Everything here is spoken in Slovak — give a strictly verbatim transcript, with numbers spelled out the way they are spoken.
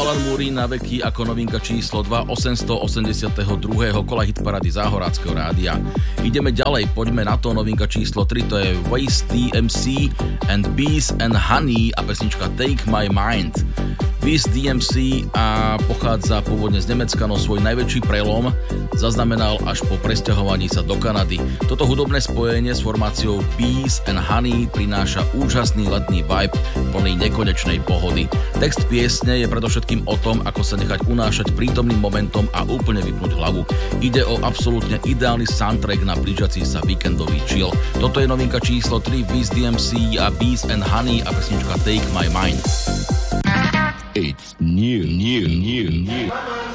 Alan Moore na veky ako novinka číslo dva osemstoosemdesiatdva. kola hitparady Záhoráckeho rádia. Ideme ďalej, poďme na to, novinka číslo tri, to je Waste D M C and Bees and Honey a pesnička Take My Mind. Waste D M C a pochádza pôvodne z Nemecka, no svoj najväčší prelom zaznamenal až po presťahovaní sa do Kanady. Toto hudobné spojenie s formáciou Bees and Honey prináša úžasný letný vibe plný nekonečnej pohody. Text piesne je predovšetkým o tom, ako sa nechať unášať prítomným momentom a úplne vypnúť hlavu. Ide o absolútne ideálny soundtrack na blížiaci sa víkendový chill. Toto je novinka číslo tri, Waste D M C a Bees and Honey a pesnička Take My Mind. It's new, new, new, new.